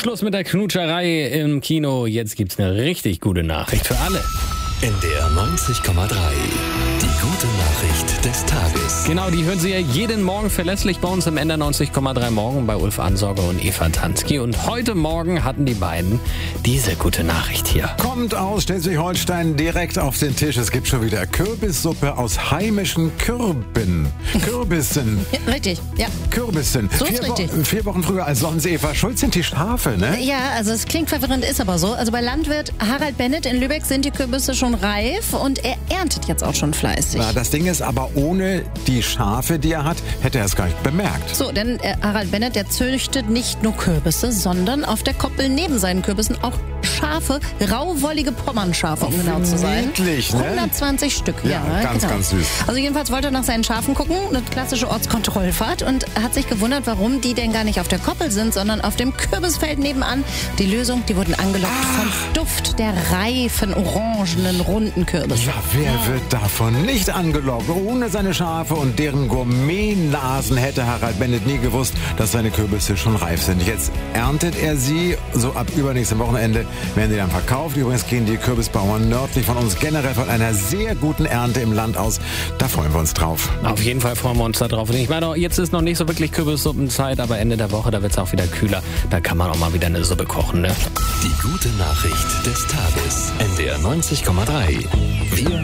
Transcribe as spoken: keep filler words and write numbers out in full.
Schluss mit der Knutscherei im Kino. Jetzt gibt's eine richtig gute Nachricht für alle. N D R neunzig Komma drei. Die gute Nachricht des Tages. Genau, die hören Sie ja jeden Morgen verlässlich bei uns im N D R neunzig Komma drei Morgen bei Ulf Ansorger und Eva Tansky. Und heute Morgen hatten die beiden diese gute Nachricht hier. Kommt aus Schleswig-Holstein direkt auf den Tisch. Es gibt schon wieder Kürbissuppe aus heimischen Kürben. Kürbissen. Richtig, ja. Kürbissen. So ist vier, richtig. Wo- vier Wochen früher als sonst. Eva Schulz sind die Schafe, ne? Ja, also es klingt verwirrend, ist aber so. Also bei Landwirt Harald Bennett in Lübeck sind die Kürbisse schon reif und er erntet jetzt auch schon fleißig. Na, das Ding ist aber, ohne die Schafe, die er hat, hätte er es gar nicht bemerkt. So, denn äh, Harald Bennett, der züchtet nicht nur Kürbisse, sondern auf der Koppel neben seinen Kürbissen auch Schafe, rauwollige Pommernschafe, um genau zu sein. niedlich, ne? hundertzwanzig Stück, ja. Ja, ganz, genau. ganz süß. Also jedenfalls wollte er nach seinen Schafen gucken, eine klassische Ortskontrollfahrt, und hat sich gewundert, warum die denn gar nicht auf der Koppel sind, sondern auf dem Kürbisfeld nebenan. Die Lösung, die wurden angelockt vom Duft der reifen, orangenen, runden Kürbisse. Ja, wer wird davon nicht angelockt? Ohne seine Schafe und deren Gourmet-Nasen hätte Harald Bennett nie gewusst, dass seine Kürbisse schon reif sind. Jetzt erntet er sie, so ab übernächstem Wochenende werden sie dann verkauft. Übrigens gehen die Kürbisbauern nördlich von uns generell von einer sehr guten Ernte im Land aus. Da freuen wir uns drauf. Auf jeden Fall freuen wir uns da drauf. Und ich meine, jetzt ist noch nicht so wirklich Kürbissuppenzeit, aber Ende der Woche, da wird's auch wieder kühler. Da kann man auch mal wieder eine Suppe kochen, ne? Die gute Nachricht des Tages. N D R neunzig Komma drei. Wir